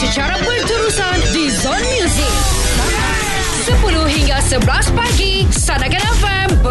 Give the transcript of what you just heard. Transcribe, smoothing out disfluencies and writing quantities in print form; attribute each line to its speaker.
Speaker 1: secara berterusan di Zone Music. 10 hingga 11 pagi, Sanakan FM